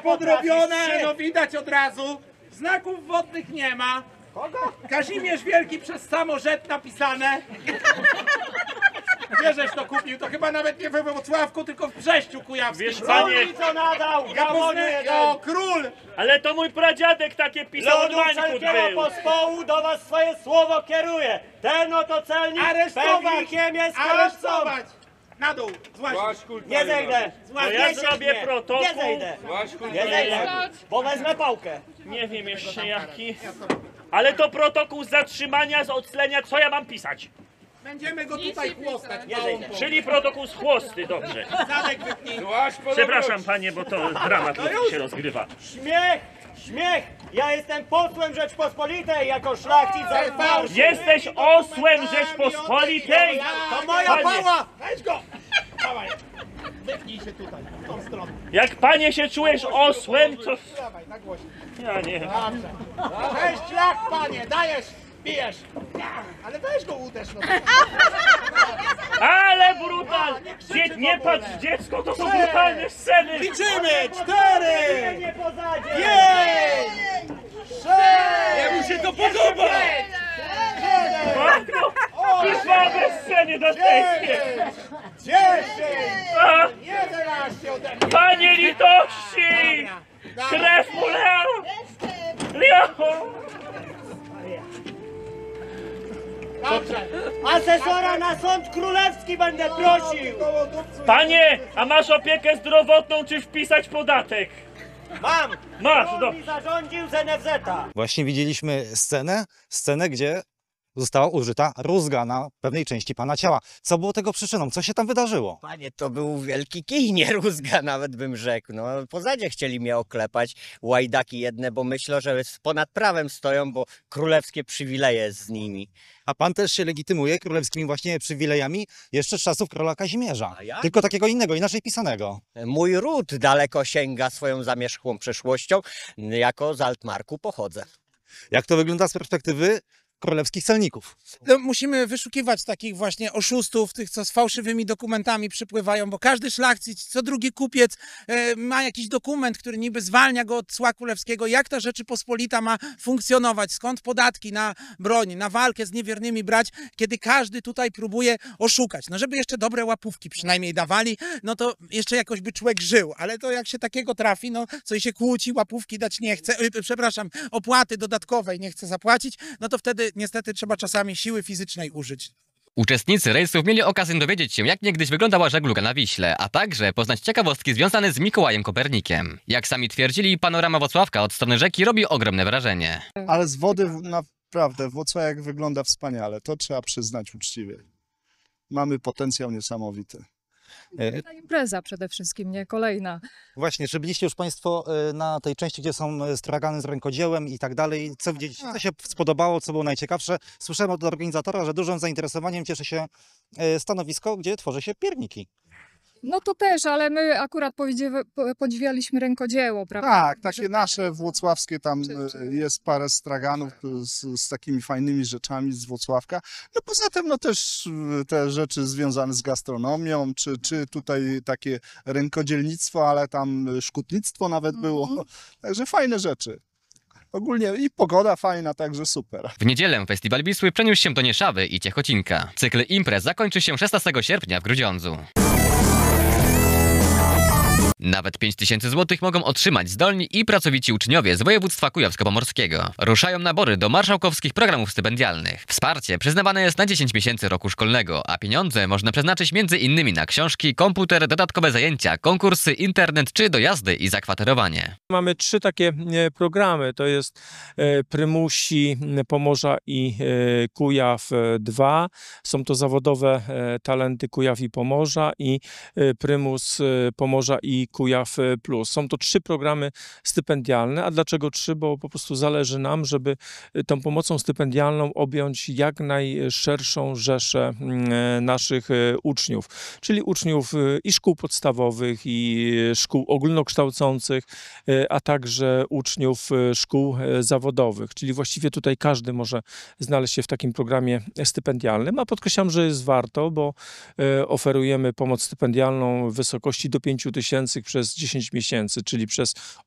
podrobione, no widać od razu. Znaków wodnych nie ma. Kogo? Kazimierz Wielki przez samorzet napisane. Gdzie żeś to kupił? To chyba nawet nie we Wrocławku, tylko w Brześciu Kujawskim. Wiesz, panie, Co nadał? O, król! ale to mój pradziadek takie pisał od Ludu Mańków wszelkiego był. pospołu do was swoje słowo kieruje. Ten oto celnik Aresztować! pewnikiem jest kierowcą. Aresztować! Na dół, złaź. Nie zejdę. No ja Nie siedź zrobię mnie. protokół. Nie zejdę. Nie zejdę, bo wezmę pałkę. Nie wiem jeszcze jaki. Ale to protokół zatrzymania, z oclenia, co ja mam pisać? Będziemy go tutaj chłostać. Nie zejdę. Czyli protokół z chłosty, dobrze. Zadek wypnij. Przepraszam panie, bo to dramat tu się rozgrywa. Śmiech! Śmiech! Ja jestem posłem Rzeczpospolitej jako szlachcic za Marszu. Jesteś osłem Rzeczpospolitej! To moja Panie. pała! Weź go! Dawaj. Wypnij się tutaj, w tą stronę. Jak panie się czujesz osłem, to... Dawaj, na głośno. Ja nie. Dobrze. Cześć, szlak, panie, dajesz, bijesz. Ale weź go uderz. No. Ale brutal! Nie patrz dziecko, to są brutalne sceny! Liczymy! 4! Nie pozadzie! 5! 6! Jak mi się to podoba! Matko! Krwawe sceny na tekście! 10! A, 11 ode mnie! panie litości! Krew mu lał! Lał! Dobrze! Asesora na sąd królewski będę prosił! Panie, a masz opiekę zdrowotną, czy wpisać podatek? Mam! Masz, Król dobrze. mi zarządził z NFZ-a. Właśnie widzieliśmy scenę, gdzie została użyta rózga na pewnej części pana ciała. Co było tego przyczyną? Co się tam wydarzyło? Panie, to był wielki kij, nie rózga nawet bym rzekł. No, pozadzie chcieli mnie oklepać, łajdaki jedne, bo myślą, że ponad prawem stoją, bo królewskie przywileje z nimi. A pan też się legitymuje królewskimi właśnie przywilejami jeszcze z czasów króla Kazimierza. A jak? Tylko takiego innego, inaczej pisanego. Mój ród daleko sięga swoją zamierzchłą przeszłością, jako z Altmarku pochodzę. Jak to wygląda z perspektywy królewskich celników? No, musimy wyszukiwać takich właśnie oszustów, tych, co z fałszywymi dokumentami przypływają, bo każdy szlachcic, co drugi kupiec ma jakiś dokument, który niby zwalnia go od cła królewskiego. Jak ta Rzeczypospolita ma funkcjonować? Skąd podatki na broń, na walkę z niewiernymi brać, kiedy każdy tutaj próbuje oszukać? No żeby jeszcze dobre łapówki przynajmniej dawali, no to jeszcze jakoś by człowiek żył, ale to jak się takiego trafi, no co się kłóci, łapówki dać nie chce, przepraszam, opłaty dodatkowej nie chce zapłacić, no to wtedy niestety trzeba czasami siły fizycznej użyć. Uczestnicy rejsów mieli okazję dowiedzieć się, jak niegdyś wyglądała żegluga na Wiśle, a także poznać ciekawostki związane z Mikołajem Kopernikiem. Jak sami twierdzili, panorama Włocławka od strony rzeki robi ogromne wrażenie. Ale z wody naprawdę Włocławek wygląda wspaniale, to trzeba przyznać uczciwie. Mamy potencjał niesamowity. Ta impreza przede wszystkim, nie? Kolejna. Właśnie, czy byliście już państwo na tej części, gdzie są stragany z rękodziełem i tak dalej? Co widzieliście? Co się spodobało, co było najciekawsze? Słyszałem od organizatora, że dużym zainteresowaniem cieszy się stanowisko, gdzie tworzy się pierniki. No to też, ale my akurat podziwialiśmy rękodzieło, prawda? Tak, takie nasze włocławskie, tam jest parę straganów z takimi fajnymi rzeczami z Włocławka. No poza tym no też te rzeczy związane z gastronomią, czy tutaj takie rękodzielnictwo, ale tam szkutnictwo nawet było. Także fajne rzeczy. Ogólnie i pogoda fajna, także super. W niedzielę festiwal Wisły przeniósł się do Nieszawy i Ciechocinka. Cykl imprez zakończy się 16 sierpnia w Grudziądzu. Nawet 5000 zł mogą otrzymać zdolni i pracowici uczniowie z województwa kujawsko-pomorskiego. Ruszają nabory do marszałkowskich programów stypendialnych. Wsparcie przyznawane jest na 10 miesięcy roku szkolnego, a pieniądze można przeznaczyć m.in. na książki, komputer, dodatkowe zajęcia, konkursy, internet czy dojazdy i zakwaterowanie. Mamy 3 takie programy, to jest Prymusi, Pomorza i Kujaw 2. Są to zawodowe talenty Kujaw i Pomorza i Prymus Pomorza i Kujaw Plus. Są to 3 programy stypendialne. A dlaczego 3? Bo po prostu zależy nam, żeby tą pomocą stypendialną objąć jak najszerszą rzeszę naszych uczniów, czyli uczniów i szkół podstawowych, i szkół ogólnokształcących, a także uczniów szkół zawodowych. Czyli właściwie tutaj każdy może znaleźć się w takim programie stypendialnym, a podkreślam, że jest warto, bo oferujemy pomoc stypendialną w wysokości do 5000 przez 10 miesięcy, czyli przez